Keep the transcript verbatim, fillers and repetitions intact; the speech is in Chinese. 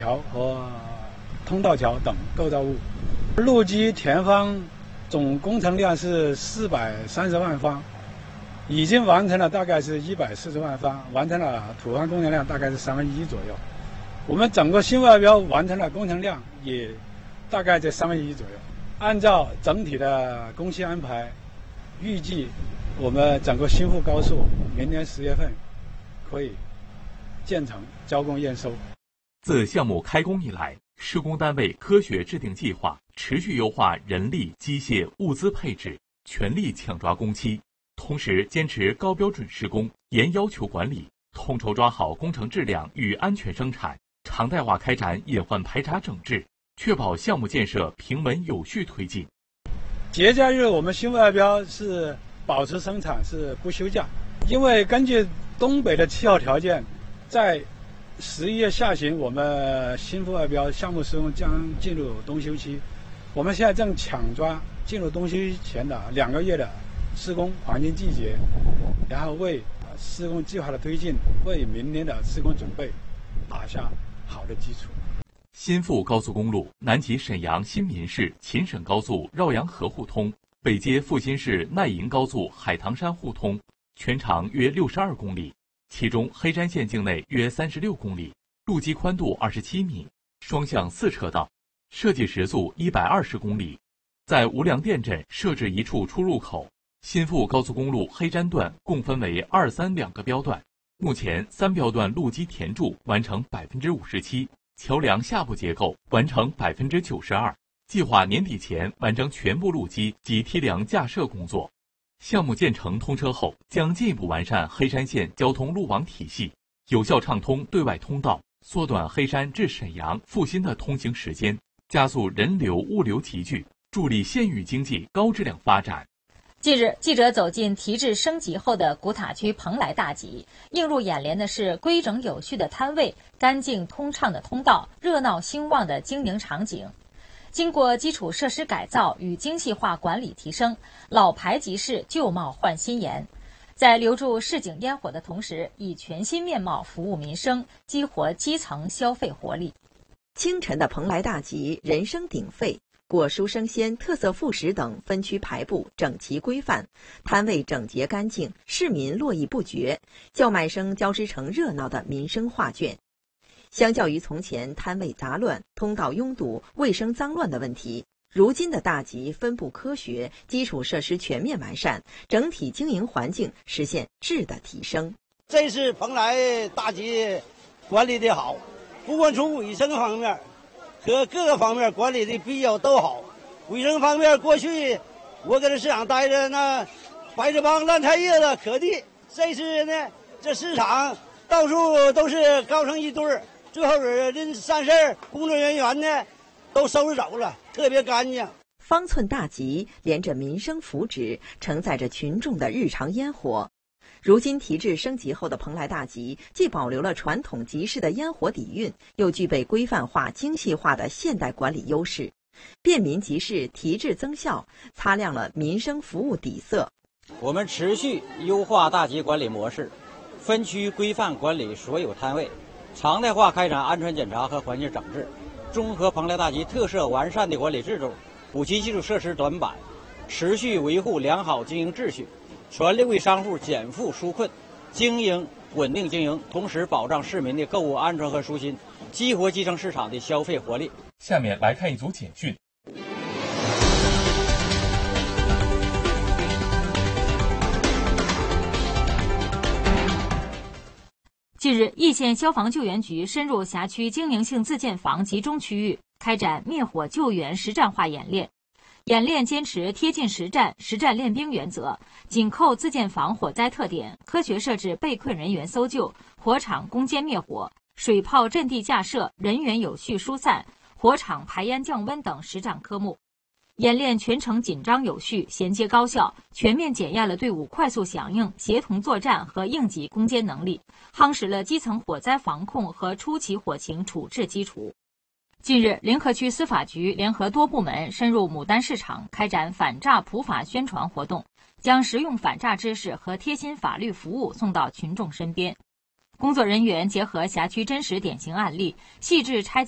桥和通道桥等构造物。路基填方总工程量是四百三十万方，已经完成了大概是一百四十万方，完成了土方工程量大概是三分之一左右。我们整个新外标完成了工程量也大概在三分之一左右。按照整体的工期安排，预计我们整个新沪高速明年十月份可以建成交工验收。 自项目开工以来，施工单位科学制定计划，持续优化人力、机械、物资配置，全力抢抓工期，同时坚持高标准施工、严要求管理，统筹抓好工程质量与安全生产，常态化开展隐患排查整治，确保项目建设平稳有序推进。 节假日我们新外标是保持生产，是不休假，因为根据东北的气候条件，在十一月下旬，我们新沪外标项目施工将进入冬休期。我们现在正抢抓进入冬休前的两个月的施工黄金季节，然后为施工计划的推进，为明年的施工准备打下好的基础。 新沪高速公路南起沈阳新民市秦沈高速绕阳河互通，北接阜新市奈银高速海棠山互通，全长约六十二公里。其中黑山县境内约三十六公里，路基宽度二十七米，双向四车道，设计时速一百二十公里。在无良店镇设置一处出入口。新沪高速公路黑山段共分为二三两个标段，目前三标段路基填筑完成百分之五十七，桥梁下部结构完成百分之九十二，计划年底前完成全部路基及梯梁架设工作。项目建成通车后，将进一步完善黑山县交通路网体系，有效畅通对外通道，缩短黑山至沈阳、阜新的通行时间，加速人流物流集聚，助力县域经济高质量发展。 近日，记者走进提质升级后的古塔区蓬莱大集，映入眼帘的是规整有序的摊位、干净通畅的通道、热闹兴旺的经营场景。经过基础设施改造与精细化管理提升，老牌集市旧貌换新颜，在留住市井烟火的同时，以全新面貌服务民生，激活基层消费活力。 清晨的蓬莱大集人声鼎沸，果蔬生鲜、特色副食等分区排布整齐规范，摊位整洁干净，市民络绎不绝，叫卖声交织成热闹的民生画卷。相较于从前摊位杂乱、通道拥堵、卫生脏乱的问题，如今的大集分布科学，基础设施全面完善，整体经营环境实现质的提升。 这次蓬莱大集管理的好，不管从卫生方面和各个方面管理的比较都好。卫生方面，过去我搁这市场待着，那白纸帮烂菜叶子可地，这次呢，这市场到处都是高成一堆儿。最后人散事儿，工作人员呢都收拾走了，特别干净。 方寸大集连着民生福祉，承载着群众的日常烟火。如今提质升级后的蓬莱大集，既保留了传统集市的烟火底蕴，又具备规范化、精细化的现代管理优势。便民集市提质增效，擦亮了民生服务底色。 我们持续优化大集管理模式，分区规范管理所有摊位，常态化开展安全检查和环境整治，综合蓬莱大集特色完善的管理制度，补齐基础设施短板，持续维护良好经营秩序，全力为商户减负纾困，经营稳定经营，同时保障市民的购物安全和舒心，激活基层市场的消费活力。 下面来看一组简讯。 近日，易县消防救援局深入辖区经营性自建房集中区域，开展灭火救援实战化演练。演练坚持贴近实战、实战练兵原则，紧扣自建房火灾特点，科学设置被困人员搜救、火场攻坚灭火、水炮阵地架设、人员有序疏散、火场排烟降温等实战科目。演练全程紧张有序、衔接高效，全面检验了队伍快速响应、协同作战和应急攻坚能力，夯实了基层火灾防控和初期火情处置基础。近日，临河区司法局联合多部门深入牡丹市场，开展反诈普法宣传活动，将实用反诈知识和贴心法律服务送到群众身边。工作人员结合辖区真实典型案例，细致拆解